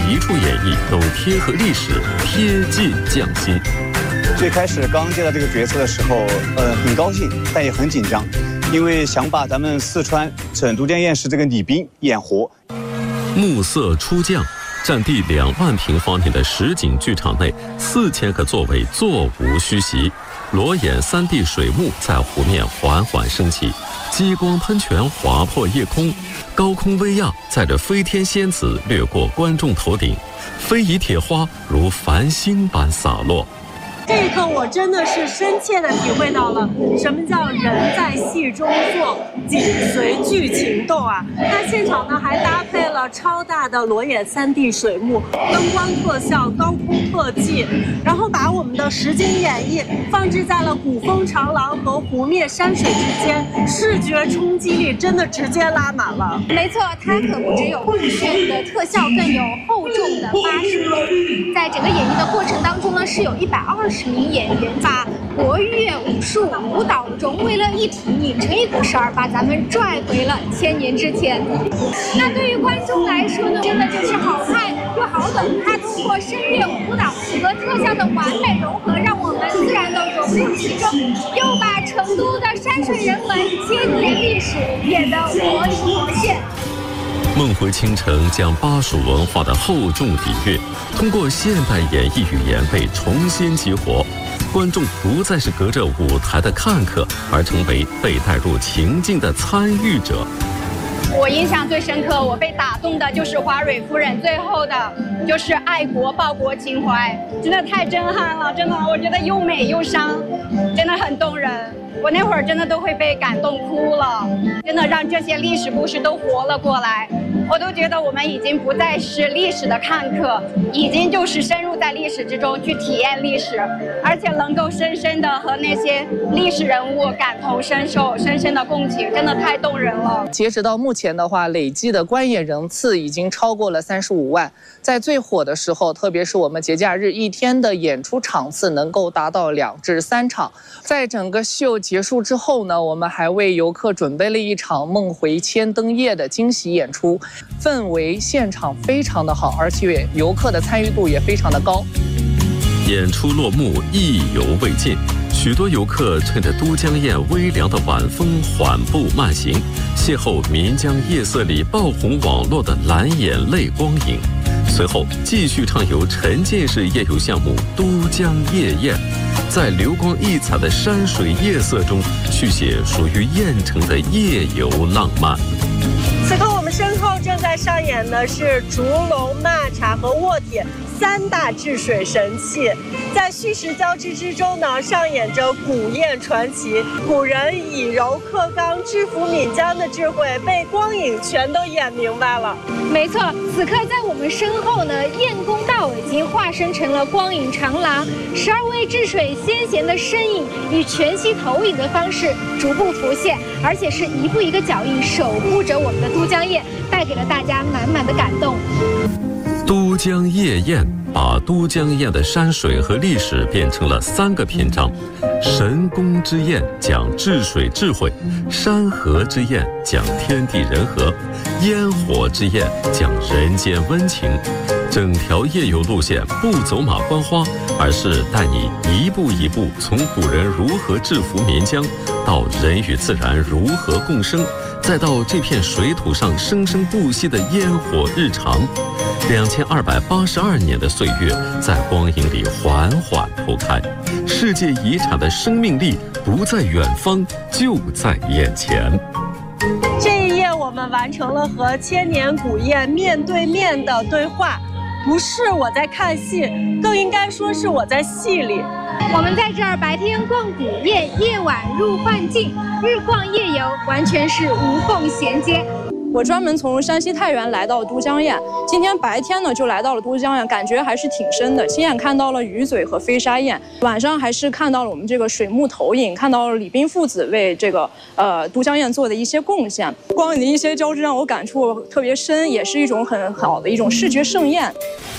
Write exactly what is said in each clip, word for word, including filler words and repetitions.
一处演绎都贴合历史，贴近匠心。 最开始刚接到这个角色的时候，呃，很高兴，但也很紧张，因为想把咱们四川整都江堰市这个礼宾演活。 暮色初降，占地两万平方米的实景剧场内，四千个座位座无虚席。裸眼 三 D 水幕在湖面缓缓升起，激光喷泉划破夜空，高空威亚载着飞天仙子掠过观众头顶，非遗铁花如繁星般洒落。 这一刻，我真的是深切地体会到了什么叫人在戏中坐，景随剧情动啊！那现场呢还搭配了超大的裸眼 三 D 水幕、灯光特效、高空特技，然后把我们的实景演绎放置在了古风长廊和湖面山水之间，视觉冲击力真的直接拉满了。 没错，它可不只有酷炫的特效，更有厚重的巴适感。在整个演绎的过程当中呢，是有一百二十名演员把国乐、武术、舞蹈融为了一体，拧成一股绳儿，把咱们拽回了千年之前。那对于观众来说呢，真的就是好看又好懂。它通过声乐、舞蹈和特效的完美融合，让我们自然的融入其中，又把成都的山水人文、千年历史演得活灵活现。 梦回倾城将巴蜀文化的厚重底蕴通过现代演绎语言被重新激活，观众不再是隔着舞台的看客，而成为被带入情境的参与者。 我印象最深刻，我被打动的就是华蕊夫人最后的就是爱国报国情怀，真的太震撼了，真的我觉得又美又伤，真的很动人。我那会儿真的都会被感动哭了，真的让这些历史故事都活了过来。我都觉得我们已经不再是历史的看客，已经就是深入在历史之中去体验历史，而且能够深深的和那些历史人物感同身受，深深的共情，真的太动人了。 截止到目前的话，累计的观演人次已经超过了三十五万。在最火的时候，特别是我们节假日一天的演出场次能够达到两至三场。在整个秀结束之后呢，我们还为游客准备了一场梦回千灯夜的惊喜演出，氛围现场非常的好，而且游客的参与度也非常的高。 演出落幕，意犹未尽，许多游客趁着都江堰微凉的晚风缓步慢行，邂逅岷江夜色里爆红网络的蓝眼泪光影。随后继续畅游沉浸式夜游项目都江夜宴，在流光溢彩的山水夜色中续写属于堰城的夜游浪漫。 此刻我们身后正在上演的是烛龙、骂茶和卧铁三大治水神器，在虚实交织之中呢，上演着古堰传奇。古人以柔克刚、制服岷江的智慧被光影全都演明白了。 没错，此刻在我们身后呢，堰公道已经化身成了光影长廊，十二位治水先贤的身影以全息投影的方式逐步浮现，而且是一步一个脚印守护着我们的都江堰，带给了大家满满的感动。 都江夜宴把都江堰的山水和历史变成了三个篇章：神宫之宴讲治水智慧，山河之宴讲天地人和，烟火之宴讲人间温情。整条夜游路线不走马观花，而是带你一步一步从古人如何制服岷江，到人与自然如何共生，再到这片水土上生生不息的烟火日常。两千二百八十二年的岁月在光影里缓缓铺开，世界遗产的生命力不在远方，就在眼前。 这一夜我们完成了和千年古堰面对面的对话，不是我在看戏，更应该说是我在戏里。 我们在这儿白天逛古堰，夜晚入幻境，日逛夜游，完全是无缝衔接。 我专门从山西太原来到都江堰，今天白天呢就来到了都江堰，感觉还是挺深的。亲眼看到了鱼嘴和飞沙堰，晚上还是看到了我们这个水幕投影，看到了礼宾父子为这个呃都江堰做的一些贡献。光影的一些交织让我感触特别深，也是一种很好的一种视觉盛宴。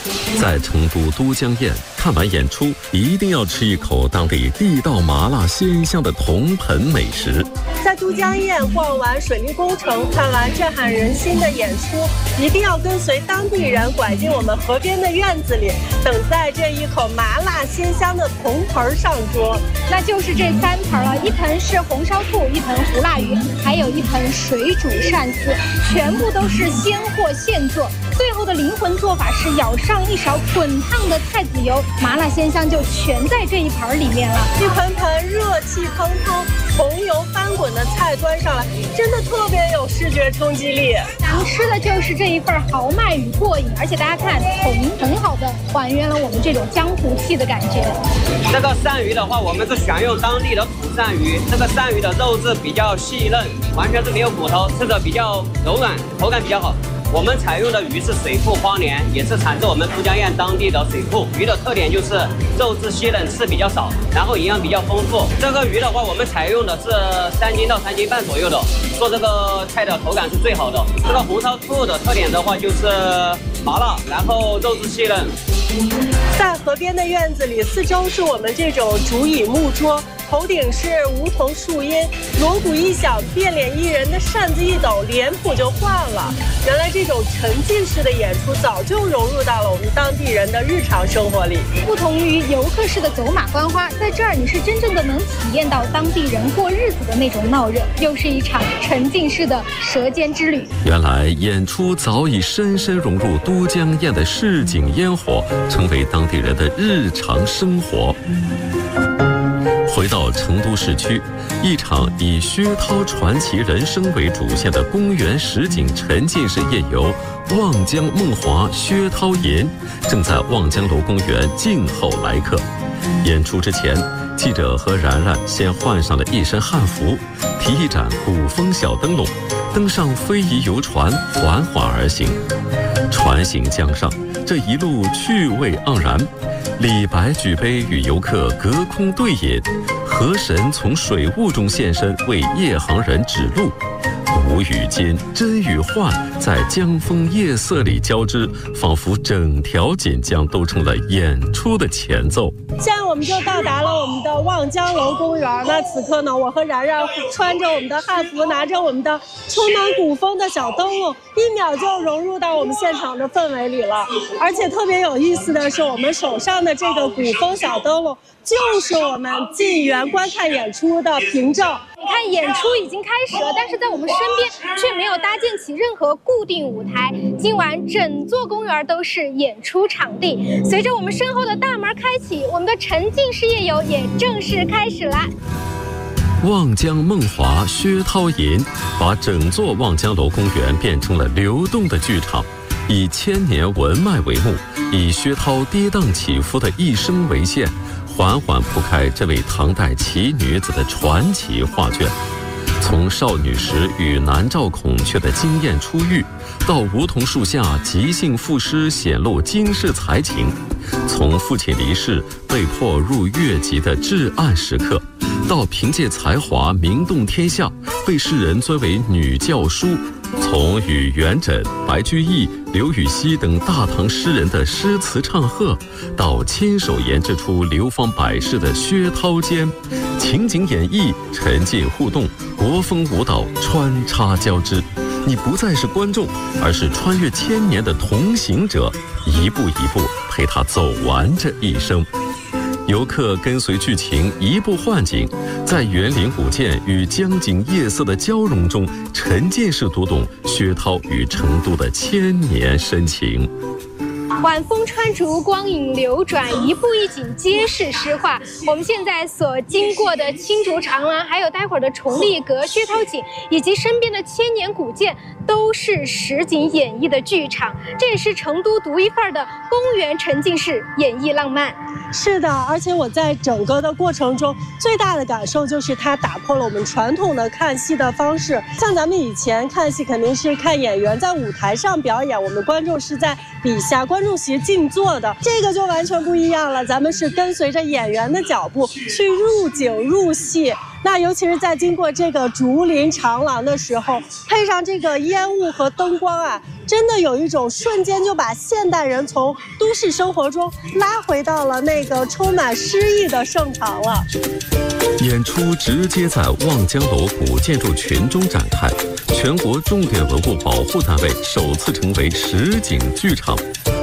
在成都都江堰看完演出，一定要吃一口当地地道麻辣鲜香的铜盆美食。 在都江堰逛完水利工程，看完震撼人心的演出，一定要跟随当地人拐进我们河边的院子里，等待这一口麻辣鲜香的铜盆上桌。 那就是这三盆了，一盆是红烧兔，一盆胡辣鱼，还有一盆水煮鳝丝，全部都是鲜货现做。最后的灵魂做法是舀上一勺滚烫的菜籽油，麻辣鲜香就全在这一盆里面了。 一盆盆热气腾腾、红油翻滚的菜端上来，真的特别有视觉冲击力。 咱们吃的就是这一份豪迈与过瘾，而且大家看，铜很好的还原了我们这种江湖气的感觉。 这个鳝鱼的话，我们是选用当地的土鳝鱼，这个鳝鱼的肉质比较细嫩，完全是没有骨头，吃着比较柔软，口感比较好。我们采用的鱼是水库花鲢，也是产自我们都江堰当地的水库。鱼的特点就是肉质细嫩，刺比较少，然后营养比较丰富。这个鱼的话，我们采用的是三斤到三斤半左右的，做这个菜的口感是最好的。这个红烧兔的特点的话就是麻辣，然后肉质细嫩。 在河边的院子里，四周是我们这种竹椅木桌，头顶是梧桐树荫，锣鼓一响，变脸艺人的扇子一抖，脸谱就换了。原来这种沉浸式的演出早就融入到了我们当地人的日常生活里。 不同于游客式的走马观花，在这儿你是真正的能体验到当地人过日子的那种闹热，又是一场沉浸式的舌尖之旅。 原来演出早已深深融入都江堰的市井烟火，成为当地人的日常生活。回到成都市区，一场以薛涛传奇人生为主线的公园实景沉浸式夜游“望江梦华薛涛吟”正在望江楼公园静候来客。演出之前，记者和然然先换上了一身汉服，提一盏古风小灯笼，登上非遗游船，缓缓而行。船行江上，这一路趣味盎然。李白举杯与游客隔空对饮，河神从水雾中现身，为夜航人指路。古与今，真与幻在江风夜色里交织，仿佛整条锦江都成了演出的前奏。 现在我们就到达了我们的望江楼公园。那此刻呢，我和然然穿着我们的汉服，拿着我们的充满古风的小灯笼，一秒就融入到我们现场的氛围里了。而且特别有意思的是，我们手上的这个古风小灯笼，就是我们进园观看演出的凭证。 你看，演出已经开始了，但是在我们身边却没有搭建起任何固定舞台。今晚整座公园都是演出场地。随着我们身后的大门开启，我们的沉浸式夜游也正式开始了。 望江梦华薛涛吟把整座望江楼公园变成了流动的剧场，以千年文脉为目，以薛涛跌宕起伏的一生为线，缓缓铺开这位唐代奇女子的传奇画卷。从少女时与南诏孔雀的惊艳初遇，到梧桐树下即兴赋诗显露惊世才情，从父亲离世被迫入越籍的至暗时刻，到凭借才华名动天下，被世人尊为女教书，从与元稹、白居易、刘禹锡等大唐诗人的诗词唱和，到亲手研制出流芳百世的薛涛间，情景演绎，沉浸互动，国风舞蹈穿插交织。你不再是观众，而是穿越千年的同行者，一步一步陪他走完这一生。游客跟随剧情移步换景，在园林古建与江景夜色的交融中，沉浸式读懂薛涛与成都的千年深情。 晚风穿竹，光影流转，一步一景皆是诗画。我们现在所经过的青竹长廊，还有待会儿的崇丽阁、薛涛井，以及身边的千年古建，都是实景演绎的剧场。这也是成都独一份的公园沉浸式演绎浪漫。 是的，而且我在整个的过程中，最大的感受就是它打破了我们传统的看戏的方式。像咱们以前看戏，肯定是看演员在舞台上表演，我们观众是在底下观众席静坐的。这个就完全不一样了，咱们是跟随着演员的脚步去入景入戏。那尤其是在经过这个竹林长廊的时候，配上这个烟雾和灯光啊， 真的有一种瞬间就把现代人从都市生活中拉回到了那个充满诗意的盛唐了。 演出直接在望江楼古建筑群中展开，全国重点文物保护单位首次成为实景剧场。